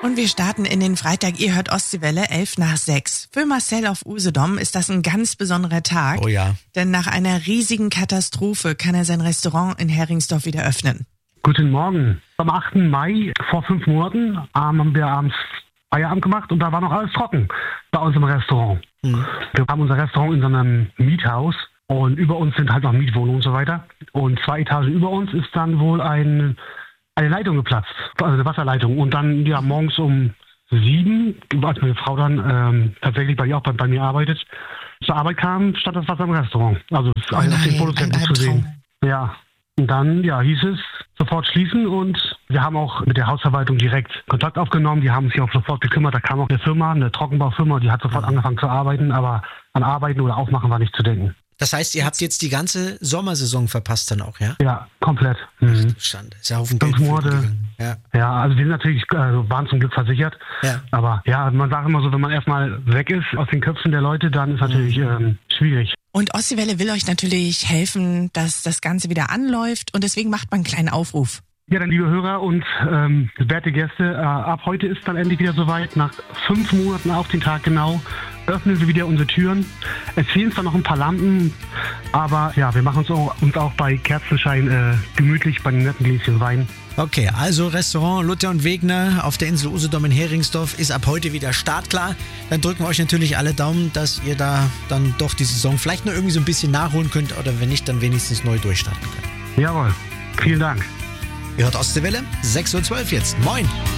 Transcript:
Und wir starten in den Freitag. Ihr hört Ostseewelle 5:11. Für Marcel auf Usedom ist das ein ganz besonderer Tag. Oh ja. Denn nach einer riesigen Katastrophe kann er sein Restaurant in Heringsdorf wieder öffnen. Guten Morgen. Am 8. Mai vor 5 Monaten haben wir abends Feierabend gemacht und da war noch alles trocken bei uns im Restaurant. Wir haben unser Restaurant in so einem Miethaus und über uns sind halt noch Mietwohnungen und so weiter. Und 2 Etagen über uns ist dann wohl eine Leitung geplatzt, also eine Wasserleitung. Und dann morgens um 7, als meine Frau dann tatsächlich, weil die auch bei mir arbeitet, zur Arbeit kam, stand das Wasser im Restaurant. Also auf den Fotos zu sehen. Ja. Und dann hieß es sofort schließen und wir haben auch mit der Hausverwaltung direkt Kontakt aufgenommen. Die haben sich auch sofort gekümmert. Da kam auch eine Trockenbaufirma, die hat sofort angefangen zu arbeiten, aber an Arbeiten oder Aufmachen war nicht zu denken. Das heißt, ihr habt jetzt die ganze Sommersaison verpasst dann auch, ja? Ja, komplett. Ach du Schande, ist ja Haufen Geld. 5 Monate. Ja, also wir sind natürlich, waren zum Glück versichert. Ja. Aber man sagt immer so, wenn man erstmal weg ist aus den Köpfen der Leute, dann ist natürlich schwierig. Und Ostseewelle will euch natürlich helfen, dass das Ganze wieder anläuft und deswegen macht man einen kleinen Aufruf. Ja, dann liebe Hörer und werte Gäste, ab heute ist dann endlich wieder soweit. Nach 5 Monaten auf den Tag genau öffnen wir wieder unsere Türen. Es fehlen zwar noch ein paar Lampen, aber wir machen uns auch bei Kerzenschein gemütlich bei einem netten Gläschen Wein. Okay, also Restaurant Luther und Wegner auf der Insel Usedom in Heringsdorf ist ab heute wieder startklar. Dann drücken wir euch natürlich alle Daumen, dass ihr da dann doch die Saison vielleicht noch irgendwie so ein bisschen nachholen könnt oder wenn nicht, dann wenigstens neu durchstarten könnt. Jawohl, vielen Dank. Ihr hört Ostseewelle, 6:12 Uhr jetzt. Moin!